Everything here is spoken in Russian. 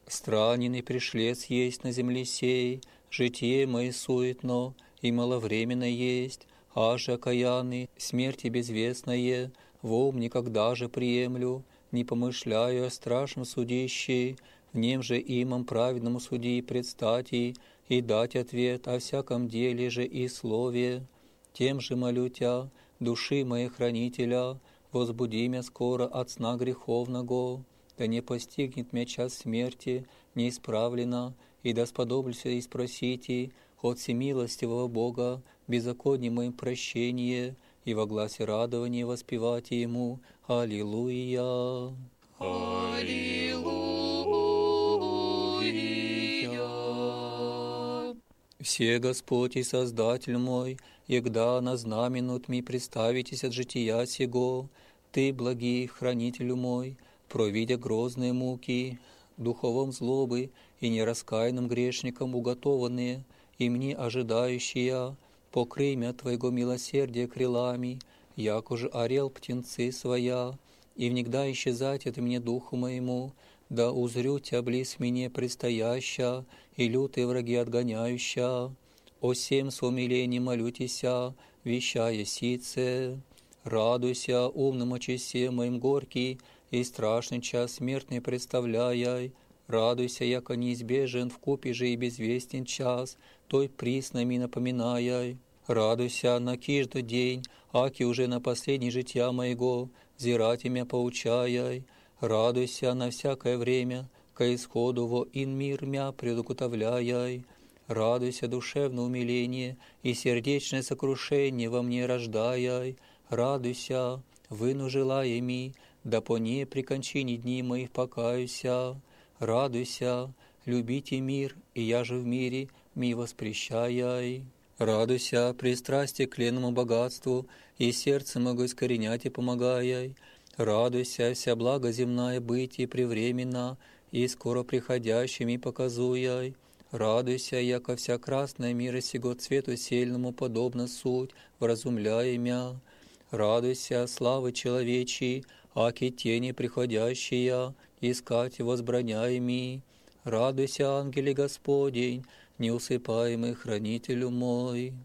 Странен и пришлец есть на земле сей, житие мое суетно и маловременно есть, аже окаянный, смерти безвестное, вом никогда же приемлю, не помышляю о страшном судище, в нем же имам праведному судьи предстати и дать ответ о всяком деле же и слове. Тем же молю Тя, души моей хранителя, возбуди мя скоро от сна греховного, да не постигнет мя час смерти неисправлена, и да сподоблюся и спросите от всемилостивого Бога беззаконие моим прощение, и во гласе радования воспевайте Ему Аллилуйя. Аллилуйя. Все Господь и Создатель мой, егда на знаменут ми представитесь от жития сего, Ты, благий хранителю мой, провидя грозные муки, духовом злобы и нераскаянным грешникам уготованные, и мне ожидающие, покрый мя Твоего милосердия крылами, яко же орел птенцы своя, и внегда исчезать от мне духу моему, да узрю Тя близ мне предстояща, и лютые враги отгоняюща. О сем с умилением молютеся, вещая сице. Радуйся умным очесе моим горький, и страшный час смертный представляй. Радуйся, яко неизбежен вкупе же и безвестен час, той приснами напоминай. Радуйся на киждый день, аки уже на последний жития моего, зирать имя поучай. Радуйся на всякое время, ко исходу во ин мир мя предуготовляй. Радуйся душевное умиление и сердечное сокрушение во мне рождаяй. Радуйся, выну желаеми, да по ней при кончине дней моих покаюся. Радуйся, любите мир, и я же в мире ми воспрещаяй. Радуйся, пристрастие к ленному богатству, и сердце могу искоренять и помогаяй. Радуйся, вся благо земная быть и превременно, и скоро приходящими показуяй. Радуйся, яко вся красная мира сего цвету сильному подобна суть, вразумляя мя. Радуйся, славы человечьей, аки тени приходящие, искать возбраняеми. Радуйся, ангеле Господень, неусыпаемый хранителю мой.